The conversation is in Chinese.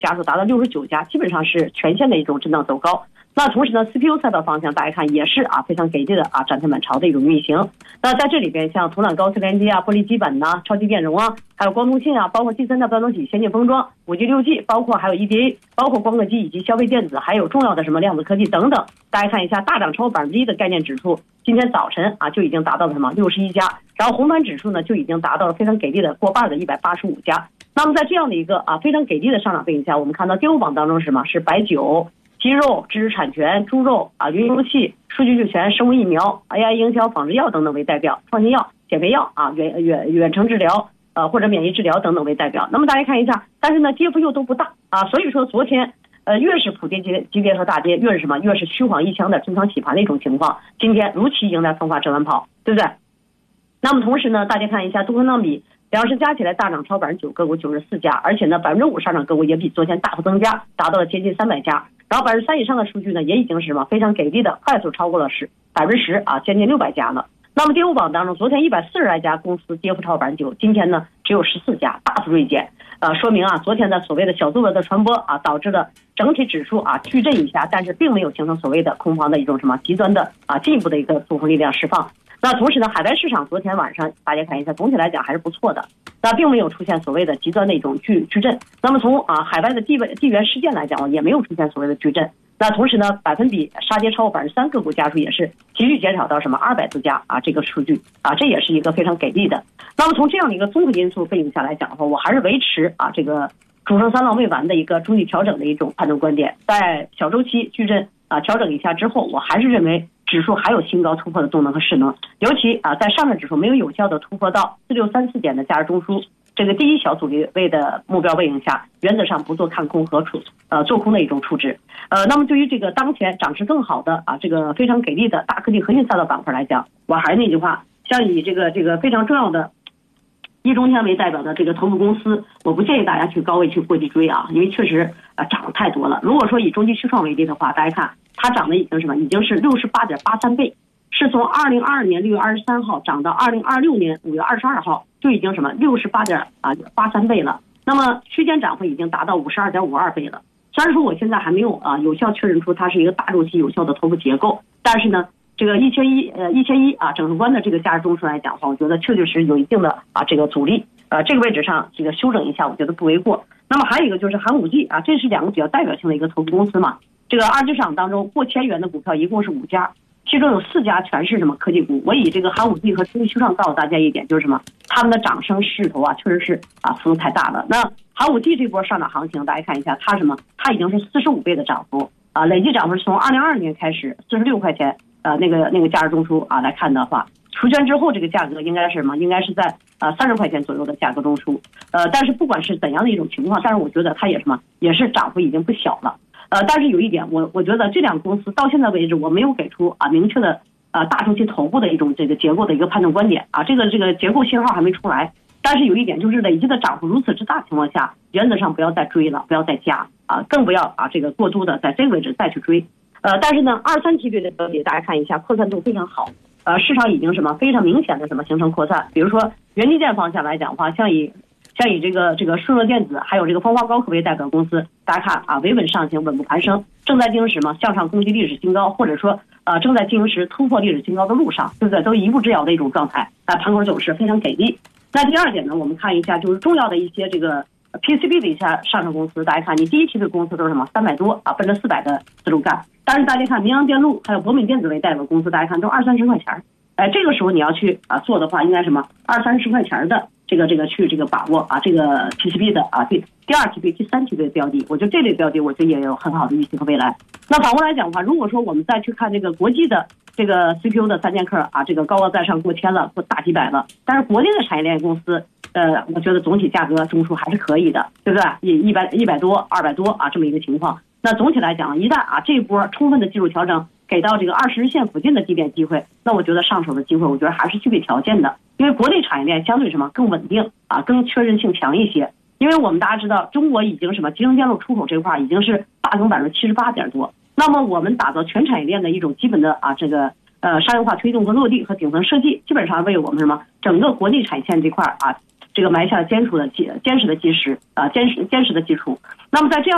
家数达到69家，基本上是全线的一种震荡走高。那同时呢 CPU 赛道方向大家看也是非常给力的展开满潮的一种运行。那在这里边像土壤高次连接玻璃基板超级电容还有光通信包括第三代半导体先进封装5G 6G， 包括还有 EDA， 包括光刻机以及消费电子，还有重要的什么量子科技等等。大家看一下大涨超过1%的概念指数，今天早晨就已经达到了什么61家，然后红盘指数呢就已经达到了非常给力的过半的185家。那么在这样的一个非常给力的上涨背景下，我们看到第5榜当中是什么？是白酒、鸡肉、知识产权、猪肉云游戏、数据救权、生物疫苗、AI 营销、仿制药等等为代表，创新药、减肥药远程治疗或者免疫治疗等等为代表。那么大家看一下，但是呢跌幅又都不大所以说昨天越是普跌级别和大跌，越是什么？越是虚晃一枪的震仓洗盘的一种情况。今天如期迎来风华正晚跑，对不对？那么同时呢，大家看一下多空浪比，两市加起来大涨超9%，个股94家，而且呢5%上涨个股也比昨天大幅增加，达到了接近300家。然后3%以上的数据呢，也已经是什么？非常给力的，快速超过了10%接近600家了。那么第5榜当中，昨天140来家公司跌幅超9%，今天呢只有14家，大幅锐减。说明昨天的所谓的小作文的传播导致了整体指数巨震一下，但是并没有形成所谓的空方的一种什么极端的进一步的一个多空力量释放。那同时呢，海外市场昨天晚上大家看一下，总体来讲还是不错的，那并没有出现所谓的极端的一种巨震。那么从海外的地缘事件来讲，也没有出现所谓的巨震。那同时呢，百分比杀跌超过3%，个股家数也是急剧减少到什么200多家这个数据这也是一个非常给力的。那么从这样的一个综合因素背景下来讲的话，我还是维持这个主升三浪未完的一个中期调整的一种判断观点。在小周期巨震调整一下之后，我还是认为指数还有新高突破的动能和势能，尤其在上证指数没有有效的突破到4634点的价值中枢这个第一小阻力位的目标背景下，原则上不做看空和做空的一种处置。那么对于这个当前涨势更好的这个非常给力的大科技核心赛道板块来讲，我还是那句话，像以这个非常重要的一中天为代表的这个头部公司，我不建议大家去高位去过去追因为确实涨得太多了。如果说以中基区创为例的话，大家看它涨的已经是 68.83 倍，是从2022年6月23号涨到2026年5月22号，就已经68.83倍了。那么区间涨幅已经达到52.52倍了。虽然说我现在还没有有效确认出它是一个大周期有效的头部结构，但是呢这个1100整数关的这个价值中枢来讲的话，我觉得确实有一定的这个阻力，这个位置上这个修整一下，我觉得不为过。那么还有一个就是寒武纪这是2个比较代表性的一个头部公司嘛。这个二级市场当中过1000元的股票一共是5家，其中有4家全是什么科技股。我以这个寒武纪和中基区创告诉大家一点，就是什么？他们的涨升势头确实是幅度太大了。那寒武纪这波上涨行情，大家看一下，它它已经是45倍的涨幅累计涨幅是从2022年开始46块钱那个价值中枢来看的话，除权之后这个价格应该是什么？应该是在30块钱左右的价格中枢。但是不管是怎样的一种情况，但是我觉得它也是涨幅已经不小了。但是有一点，我觉得这两个公司到现在为止，我没有给出明确的大周期头部的一种这个结构的一个判断观点这个结构信号还没出来。但是有一点就是累积的涨幅如此之大情况下，原则上不要再追了，不要再加更不要这个过度的在这个位置再去追。但是呢，23梯队的标的大家看一下，扩散度非常好，市场已经非常明显的形成扩散。比如说元器件方向来讲的话，像以这个顺热电子还有这个风华高科为代表公司，大家看维稳上行，稳步攀升，正在进行向上攻击历史新高，或者说正在进行突破历史新高的路上，对不对？都一步之遥的一种状态盘口走势非常给力。那第二点呢，我们看一下就是重要的一些这个 PCB 的一些上市公司，大家看你第一梯队公司都是什么300多奔着400的思路干，但是大家看明阳电路还有博美电子为代表公司，大家看都20-30块钱，这个时候你要去做的话，应该什么20-30块钱的这个去把握这个 PCB 的第二梯队第三梯队的标的，我觉得这类标的我觉得也有很好的预期和未来。那反过来讲的话，如果说我们再去看这个国际的这个 CPU 的3剑客这个高高在上过千了，过大几百了，但是国内的产业链公司我觉得总体价格中枢还是可以的，对不对？100多200多这么一个情况。那总体来讲，一旦这一波充分的技术调整给到这个20日线附近的低点机会，那我觉得上手的机会我觉得还是具备条件的。因为国内产业链相对更稳定更确认性强一些。因为我们大家知道中国已经集成电路出口这块已经是大增78%多，那么我们打造全产业链的一种基本的这个商业化推动和落地和顶层设计，基本上为我们整个国内产业线这块这个埋下了坚实的基础。那么在这样